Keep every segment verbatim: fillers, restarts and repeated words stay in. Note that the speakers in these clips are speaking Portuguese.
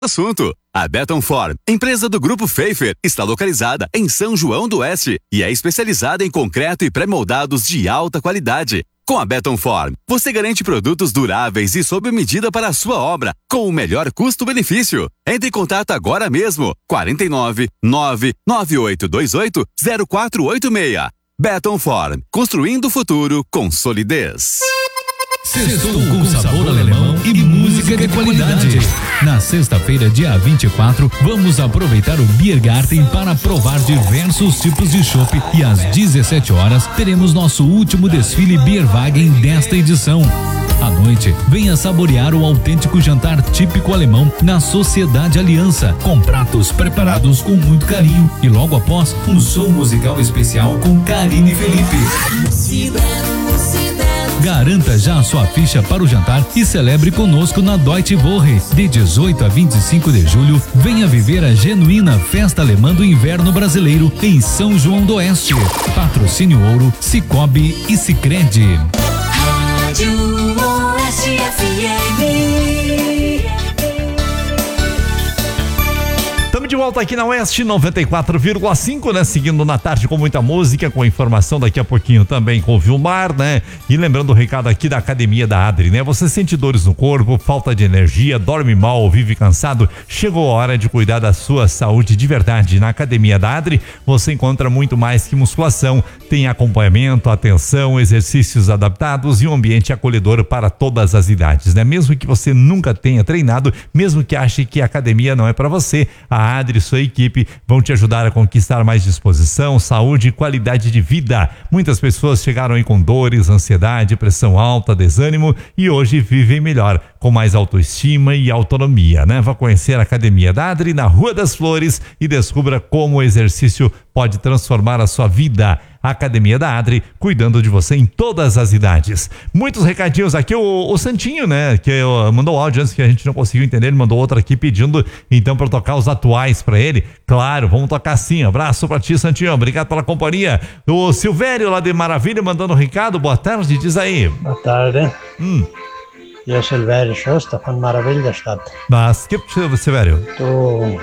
Assunto. A Beton Form, empresa do Grupo Pfeiffer, está localizada em São João do Oeste e é especializada em concreto e pré-moldados de alta qualidade. Com a Beton Form, você garante produtos duráveis e sob medida para a sua obra, com o melhor custo-benefício. Entre em contato agora mesmo, quarenta e nove, nove nove oito dois oito, zero quatro oito seis. Beton Form, construindo o futuro com solidez. Sextou com sabor alemão e música de qualidade. Na sexta-feira, dia vinte e quatro, vamos aproveitar o Biergarten para provar diversos tipos de chopp e às dezessete horas teremos nosso último desfile Bierwagen desta edição. À noite, venha saborear o autêntico jantar típico alemão na Sociedade Aliança, com pratos preparados com muito carinho e logo após, um som musical especial com Karine Felipe. Garanta já a sua ficha para o jantar e celebre conosco na Deutsche Woche. De dezoito a vinte e cinco de julho, venha viver a genuína festa alemã do inverno brasileiro em São João do Oeste. Patrocínio Ouro, Cicobi e Sicredi. Rádio Oeste F M. Estamos de volta aqui na Oeste noventa e quatro vírgula cinco, né? Seguindo na tarde com muita música, com informação daqui a pouquinho também com o Vilmar, né? E lembrando o recado aqui da Academia da Adri, né? Você sente dores no corpo, falta de energia, dorme mal, vive cansado? Chegou a hora de cuidar da sua saúde de verdade. Na Academia da Adri, você encontra muito mais que musculação. Tem acompanhamento, atenção, exercícios adaptados e um ambiente acolhedor para todas as idades, né? Mesmo que você nunca tenha treinado, mesmo que ache que a academia não é para você, a Adri e sua equipe vão te ajudar a conquistar mais disposição, saúde e qualidade de vida. Muitas pessoas chegaram aí com dores, ansiedade, pressão alta, desânimo e hoje vivem melhor, com mais autoestima e autonomia, né? Vá conhecer a Academia da Adri na Rua das Flores e descubra como o exercício pode transformar a sua vida. A Academia da Adri, cuidando de você em todas as idades. Muitos recadinhos aqui, o, o Santinho, né, que eu, mandou áudio antes que a gente não conseguiu entender, ele mandou outro aqui pedindo, então, para tocar os atuais para ele. Claro, vamos tocar sim. Abraço pra ti, Santinho, obrigado pela companhia. O Silvério lá de Maravilha mandando um recado, boa tarde, diz aí. Boa tarde. Hum. Eu sou Silvério Schuster von Maravilhastadt. Mas, que Silvério? Tu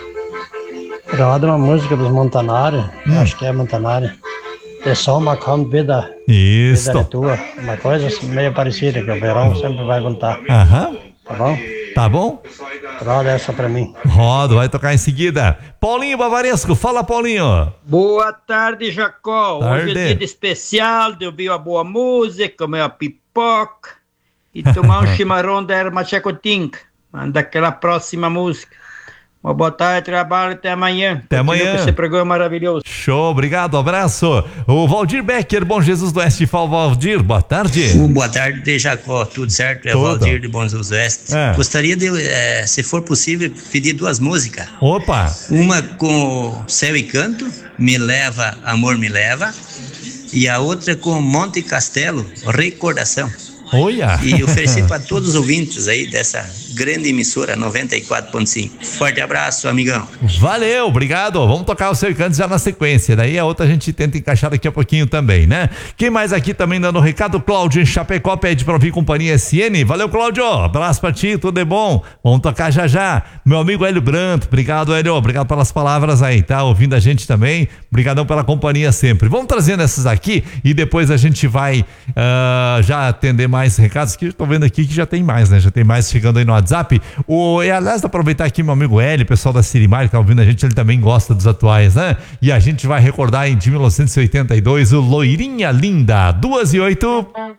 roda uma música dos Montanari, hum. acho que é Montanari. Der Sommer kommt wieder. Isso. Wieder tua. Uma coisa meio parecida, que o verão sempre vai contar. Aham. Tá bom? Tá bom? Roda essa pra mim. Roda, vai tocar em seguida. Paulinho Bavaresco, fala, Paulinho. Boa tarde, Jacó. Tarde. Hoje é dia especial de ouvir uma boa música, comer uma pipoca e tomar um chimarrão da erva Chacotinca. Manda aquela próxima música. Uma boa tarde, trabalho, até amanhã. Até amanhã. Esse programa maravilhoso. Show, obrigado, abraço. O Valdir Becker, Bom Jesus do Oeste, fala, Valdir, boa tarde. Uh, boa tarde, Jacó, tudo certo? É o Valdir de Bom Jesus do Oeste. É. Gostaria de, é, se for possível, pedir duas músicas. Opa! Uma com Céu e Canto, Me Leva, Amor Me Leva, e a outra com Monte Castelo, Recordação. Olha! E oferecer para todos os ouvintes aí dessa grande emissora noventa e quatro ponto cinco. Forte abraço, amigão. Valeu, obrigado. Vamos tocar o seu canto já na sequência. Daí a outra a gente tenta encaixar daqui a pouquinho também, né? Quem mais aqui também dando recado? Cláudio em Chapecó pede pra ouvir Companhia S N. Valeu, Cláudio. Abraço pra ti, tudo é bom. Vamos tocar já já. Meu amigo Hélio Branto, obrigado, Hélio. Obrigado pelas palavras aí, tá? Ouvindo a gente também. Obrigadão pela companhia sempre. Vamos trazendo essas aqui e depois a gente vai uh, já atender mais mais recados que eu tô vendo aqui que já tem mais, né? Já tem mais chegando aí no WhatsApp. O, e aliás, aproveitar aqui meu amigo Hélio, pessoal da Sirimar que tá ouvindo a gente, ele também gosta dos atuais, né? E a gente vai recordar em de mil novecentos e oitenta e dois o Loirinha Linda, duas e oito.